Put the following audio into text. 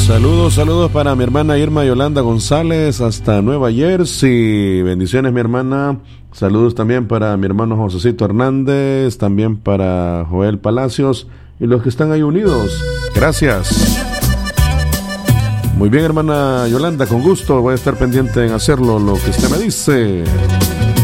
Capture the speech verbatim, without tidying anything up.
Saludos, saludos para mi hermana Irma Yolanda González hasta Nueva Jersey. Bendiciones, mi hermana. Saludos también para mi hermano Josecito Hernández, también para Joel Palacios y los que están ahí unidos. Gracias. Muy bien, hermana Yolanda, con gusto. Voy a estar pendiente en hacerlo, lo que usted me dice.